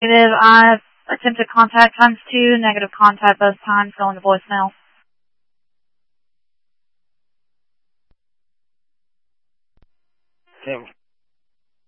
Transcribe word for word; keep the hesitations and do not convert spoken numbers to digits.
Negative. I've attempted contact times two. Negative contact both times. Going to voicemail. Tim.